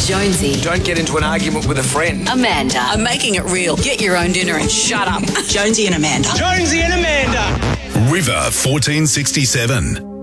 Jonesy. Don't get into an argument with a friend. Amanda. I'm making it real. Get your own dinner and shut up. Jonesy and Amanda. Jonesy and Amanda. River 1467.